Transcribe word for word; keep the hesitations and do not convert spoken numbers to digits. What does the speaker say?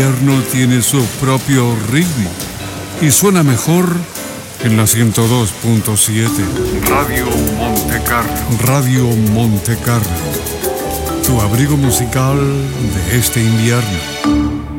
invierno tiene su propio ritmo y suena mejor en la ciento dos punto siete. Radio Monte Carlo. Radio Monte Carlo. Tu abrigo musical de este invierno.